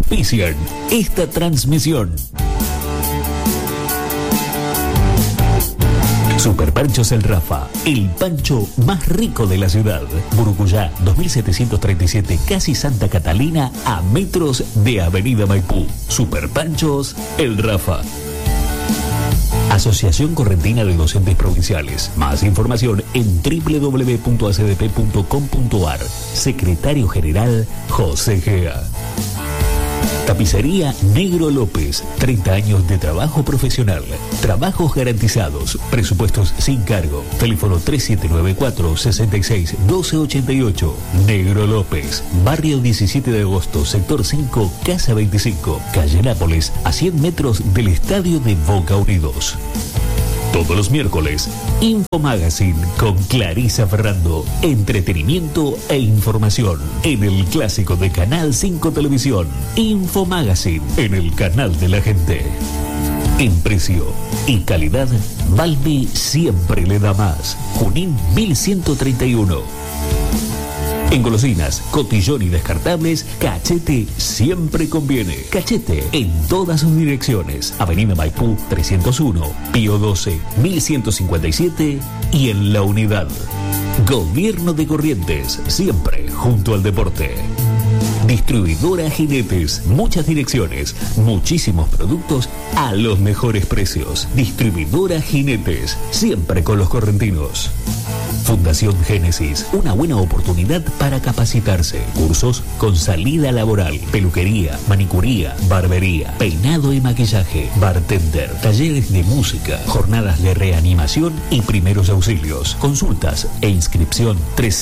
auspician esta transmisión. Super Panchos El Rafa, el pancho más rico de la ciudad. Burucuyá, 2737, casi Santa Catalina, a metros de Avenida Maipú. Super Panchos El Rafa. Asociación Correntina de Docentes Provinciales. Más información en www.acdp.com.ar. Secretario General José Gea. Tapicería Negro López, 30 años de trabajo profesional, trabajos garantizados, presupuestos sin cargo. Teléfono 3794-66-1288. Negro López, barrio 17 de agosto, sector 5, casa 25, calle Nápoles, a 100 metros del estadio de Boca Unidos. Todos los miércoles, Info Magazine con Clarisa Ferrando. Entretenimiento e información en el clásico de Canal 5 Televisión. Info Magazine en el canal de la gente. En precio y calidad, Balbi siempre le da más. Junín 1131. En golosinas, cotillón y descartables, Cachete siempre conviene. Cachete en todas sus direcciones. Avenida Maipú 301, Pío 12, 1157 y en La Unidad. Gobierno de Corrientes, siempre junto al deporte. Distribuidora Jinetes, muchas direcciones, muchísimos productos a los mejores precios. Distribuidora Jinetes, siempre con los correntinos. Fundación Génesis, una buena oportunidad para capacitarse. Cursos con salida laboral, peluquería, manicuría, barbería, peinado y maquillaje, bartender, talleres de música, jornadas de reanimación y primeros auxilios. Consultas e inscripción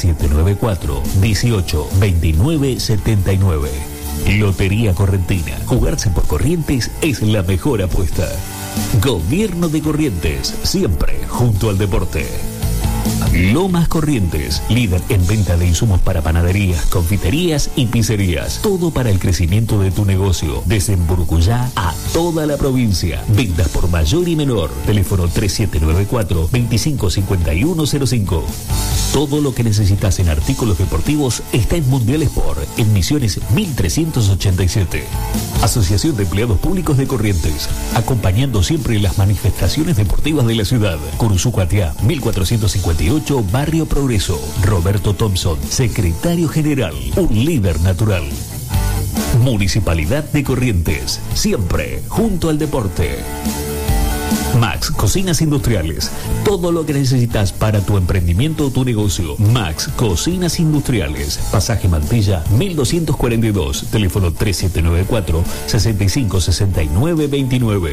3794-182979. Lotería Correntina. Jugarse por Corrientes es la mejor apuesta. Gobierno de Corrientes, siempre junto al deporte. Lomas Corrientes, líder en venta de insumos para panaderías, confiterías y pizzerías. Todo para el crecimiento de tu negocio. Desde Burucuyá a toda la provincia. Ventas por mayor y menor. Teléfono 3794-255105. Todo lo que necesitas en artículos deportivos está en Mundial Sport, en Misiones 1387. Asociación de Empleados Públicos de Corrientes, acompañando siempre las manifestaciones deportivas de la ciudad. Curuzucuatiá, 1458, Barrio Progreso. Roberto Thompson, secretario general, un líder natural. Municipalidad de Corrientes, siempre junto al deporte. Max Cocinas Industriales. Todo lo que necesitas para tu emprendimiento o tu negocio. Max Cocinas Industriales. Pasaje Mantilla 1242. Teléfono 3794-656929.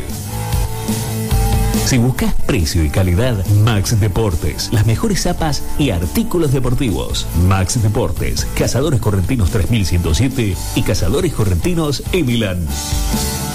Si buscas precio y calidad, Max Deportes. Las mejores zapas y artículos deportivos. Max Deportes. Cazadores Correntinos 3107 y Cazadores Correntinos Milán.